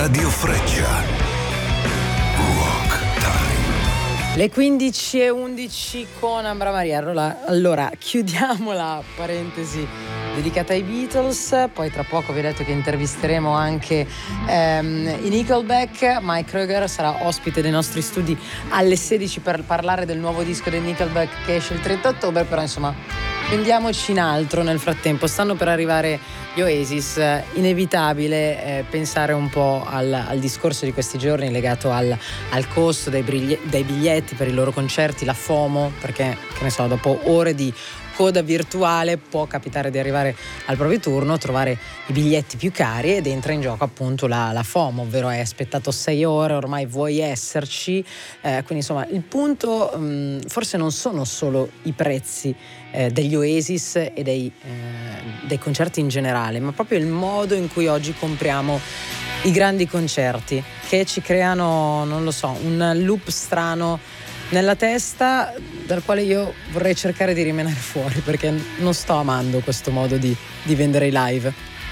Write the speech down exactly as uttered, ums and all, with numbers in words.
Radio Freccia. Rock Time. Le quindici e undici con Ambra Maria. Allora, allora chiudiamo la parentesi dedicata ai Beatles, poi tra poco vi ho detto che intervisteremo anche ehm, i Nickelback. Mike Kröger sarà ospite dei nostri studi alle sedici per parlare del nuovo disco dei Nickelback che esce il trenta ottobre, però insomma andiamoci in altro nel frattempo. Stanno per arrivare gli Oasis, inevitabile eh, pensare un po' al, al discorso di questi giorni legato al, al costo dei, brigli- dei biglietti per i loro concerti, la FOMO, perché che ne so, dopo ore di coda virtuale può capitare di arrivare al proprio turno, trovare i biglietti più cari ed entra in gioco appunto la, la FOMO, ovvero hai aspettato sei ore, ormai vuoi esserci, eh, quindi insomma il punto mh, forse non sono solo i prezzi eh, degli Oasis e dei, eh, dei concerti in generale, ma proprio il modo in cui oggi compriamo i grandi concerti, che ci creano, non lo so, un loop strano nella testa dal quale io vorrei cercare di rimanere fuori, perché non sto amando questo modo di, di vendere i live.